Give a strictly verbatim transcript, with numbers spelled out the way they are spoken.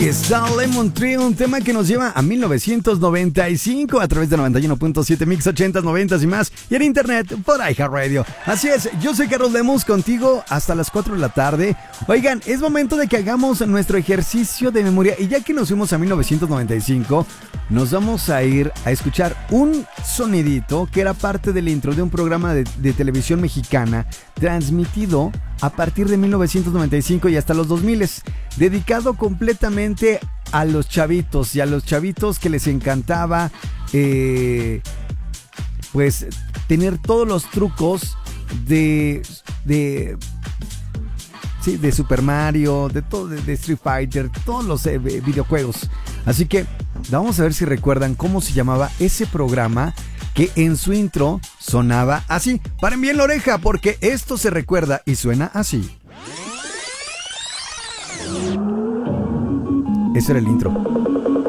Está Lemon Tree, un tema que nos lleva a mil novecientos noventa y cinco a través de noventa y uno punto siete Mix ochentas, noventas y más, y en internet por iHeartRadio. Así es, yo soy Carlos Lemus, contigo hasta las cuatro de la tarde. Oigan, es momento de que hagamos nuestro ejercicio de memoria, y ya que nos fuimos a mil novecientos noventa y cinco, nos vamos a ir a escuchar un sonidito que era parte del intro de un programa de, de televisión mexicana transmitido a partir de mil novecientos noventa y cinco y hasta los dos mil, dedicado completamente a los chavitos y a los chavitos que les encantaba eh, pues tener todos los trucos de de sí, de Super Mario, de todo, de, de Street Fighter, todos los eh, videojuegos. Así que vamos a ver si recuerdan cómo se llamaba ese programa que en su intro sonaba así. Paren bien la oreja porque esto se recuerda y suena así. Ese era el intro.